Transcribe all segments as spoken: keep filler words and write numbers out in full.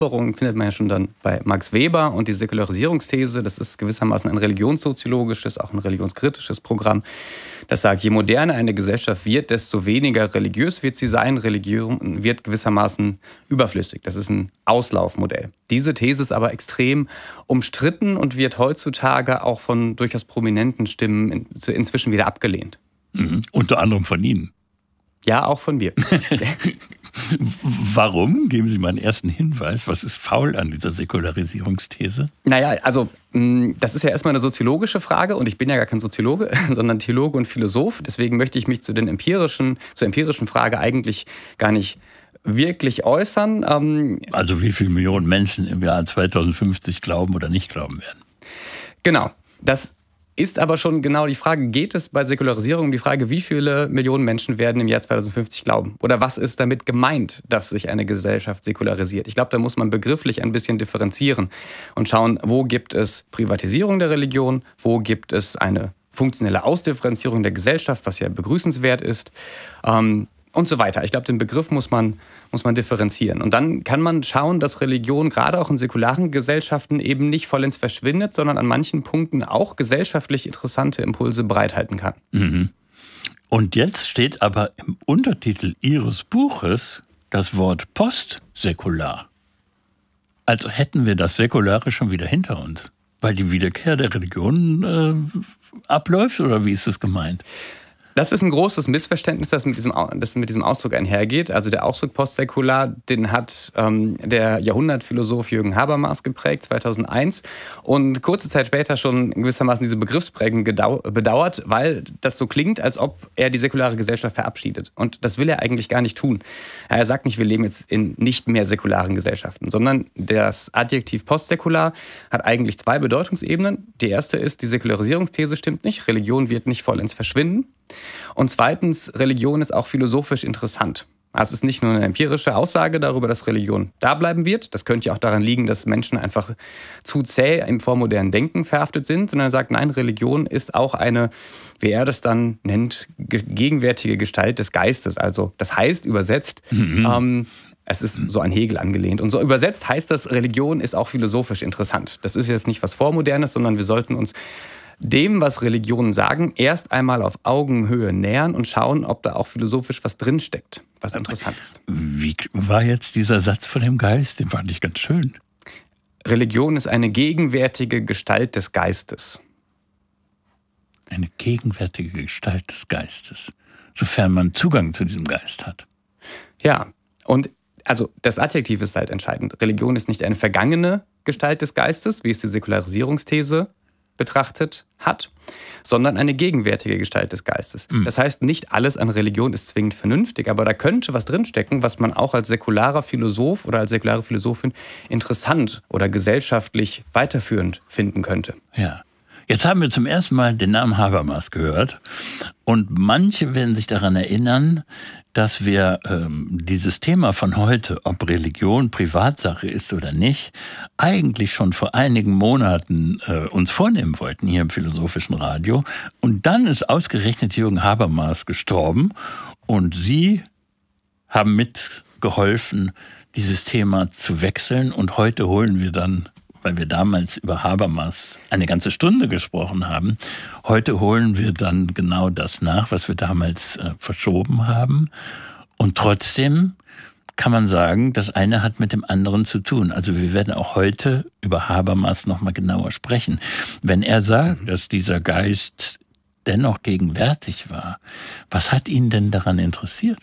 findet man ja schon dann bei Max Weber und die Säkularisierungsthese. Das ist gewissermaßen ein religionssoziologisches, auch ein religionskritisches Programm. Das sagt, je moderner eine Gesellschaft wird, desto weniger religiös wird sie sein. Religion wird gewissermaßen überflüssig. Das ist ein Auslaufmodell. Diese These ist aber extrem umstritten und wird heutzutage auch von durchaus prominenten Stimmen in, inzwischen wieder abgelehnt. Mhm. Unter anderem von Ihnen. Ja, auch von mir. Warum? Geben Sie mal einen ersten Hinweis. Was ist faul an dieser Säkularisierungsthese? Naja, also das ist ja erstmal eine soziologische Frage und ich bin ja gar kein Soziologe, sondern Theologe und Philosoph. Deswegen möchte ich mich zu den empirischen, zur empirischen Frage eigentlich gar nicht wirklich äußern. Also wie viele Millionen Menschen im Jahr zweitausendfünfzig glauben oder nicht glauben werden? Genau, das ist aber schon genau die Frage, geht es bei Säkularisierung um die Frage, wie viele Millionen Menschen werden im Jahr zweitausendfünfzig glauben? Oder was ist damit gemeint, dass sich eine Gesellschaft säkularisiert? Ich glaube, da muss man begrifflich ein bisschen differenzieren und schauen, wo gibt es Privatisierung der Religion, wo gibt es eine funktionelle Ausdifferenzierung der Gesellschaft, was ja begrüßenswert ist. Ähm, Und so weiter. Ich glaube, den Begriff muss man, muss man differenzieren. Und dann kann man schauen, dass Religion gerade auch in säkularen Gesellschaften eben nicht vollends verschwindet, sondern an manchen Punkten auch gesellschaftlich interessante Impulse bereithalten kann. Mhm. Und jetzt steht aber im Untertitel Ihres Buches das Wort postsäkular. Also hätten wir das Säkulare schon wieder hinter uns, weil die Wiederkehr der Religion äh, abläuft, oder wie ist es gemeint? Das ist ein großes Missverständnis, das mit diesem, das mit diesem Ausdruck einhergeht. Also der Ausdruck postsäkular, den hat ähm, der Jahrhundertphilosoph Jürgen Habermas geprägt, zweitausendeins. Und kurze Zeit später schon gewissermaßen diese Begriffsprägung gedau- bedauert, weil das so klingt, als ob er die säkulare Gesellschaft verabschiedet. Und das will er eigentlich gar nicht tun. Er sagt nicht, wir leben jetzt in nicht mehr säkularen Gesellschaften, sondern das Adjektiv postsäkular hat eigentlich zwei Bedeutungsebenen. Die erste ist, die Säkularisierungsthese stimmt nicht. Religion wird nicht vollends verschwinden. Und zweitens, Religion ist auch philosophisch interessant. Also es ist nicht nur eine empirische Aussage darüber, dass Religion da bleiben wird. Das könnte ja auch daran liegen, dass Menschen einfach zu zäh im vormodernen Denken verhaftet sind, sondern er sagt, nein, Religion ist auch eine, wie er das dann nennt, gegenwärtige Gestalt des Geistes. Also das heißt übersetzt, mhm. ähm, es ist so an Hegel angelehnt. Und so übersetzt heißt das, Religion ist auch philosophisch interessant. Das ist jetzt nicht was Vormodernes, sondern wir sollten uns dem, was Religionen sagen, erst einmal auf Augenhöhe nähern und schauen, ob da auch philosophisch was drinsteckt, was interessant ist. Wie war jetzt dieser Satz von dem Geist? Den fand ich ganz schön. Religion ist eine gegenwärtige Gestalt des Geistes. Eine gegenwärtige Gestalt des Geistes, sofern man Zugang zu diesem Geist hat. Ja, und also das Adjektiv ist halt entscheidend. Religion ist nicht eine vergangene Gestalt des Geistes, wie es die Säkularisierungsthese betrachtet hat, sondern eine gegenwärtige Gestalt des Geistes. Mhm. Das heißt, nicht alles an Religion ist zwingend vernünftig, aber da könnte was drinstecken, was man auch als säkularer Philosoph oder als säkulare Philosophin interessant oder gesellschaftlich weiterführend finden könnte. Ja. Jetzt haben wir zum ersten Mal den Namen Habermas gehört und manche werden sich daran erinnern, dass wir ähm, dieses Thema von heute, ob Religion Privatsache ist oder nicht, eigentlich schon vor einigen Monaten äh, uns vornehmen wollten hier im Philosophischen Radio. Und dann ist ausgerechnet Jürgen Habermas gestorben und Sie haben mitgeholfen, dieses Thema zu wechseln. Und heute holen wir dann, weil wir damals über Habermas eine ganze Stunde gesprochen haben, heute holen wir dann genau das nach, was wir damals äh, verschoben haben. Und trotzdem kann man sagen, das eine hat mit dem anderen zu tun. Also wir werden auch heute über Habermas nochmal genauer sprechen. Wenn er sagt, dass dieser Geist dennoch gegenwärtig war, was hat ihn denn daran interessiert?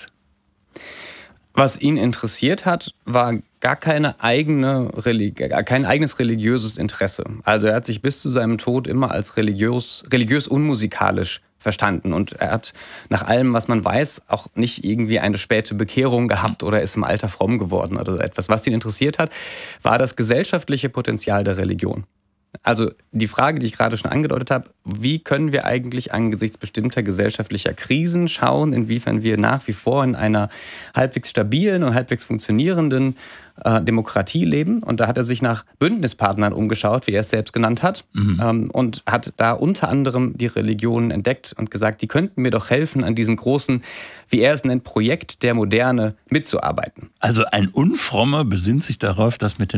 Was ihn interessiert hat, war gar keine eigene Religi- kein eigenes religiöses Interesse. Also er hat sich bis zu seinem Tod immer als religiös, religiös unmusikalisch verstanden. Und er hat nach allem, was man weiß, auch nicht irgendwie eine späte Bekehrung gehabt oder ist im Alter fromm geworden oder so etwas. Was ihn interessiert hat, war das gesellschaftliche Potenzial der Religion. Also die Frage, die ich gerade schon angedeutet habe, wie können wir eigentlich angesichts bestimmter gesellschaftlicher Krisen schauen, inwiefern wir nach wie vor in einer halbwegs stabilen und halbwegs funktionierenden äh, Demokratie leben. Und da hat er sich nach Bündnispartnern umgeschaut, wie er es selbst genannt hat, mhm. ähm, und hat da unter anderem die Religionen entdeckt und gesagt, die könnten mir doch helfen, an diesem großen, wie er es nennt, Projekt der Moderne mitzuarbeiten. Also ein Unfrommer besinnt sich darauf, dass mit den